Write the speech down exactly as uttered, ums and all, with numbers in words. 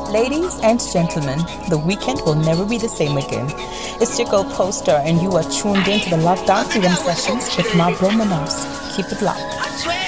Ladies and gentlemen, the weekend will never be the same again. It's your girl Poster, and you are tuned in to the Lockdown Freedom Sessions with my bro Manos. Keep it locked.